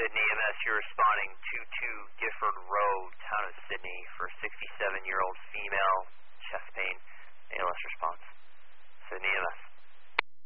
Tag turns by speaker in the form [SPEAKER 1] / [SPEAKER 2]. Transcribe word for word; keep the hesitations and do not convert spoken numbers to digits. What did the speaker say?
[SPEAKER 1] Sydney E M S, you're responding to two Gifford Road, town of Sydney, for sixty-seven-year-old female, chest pain, A L S response. Sydney E M S.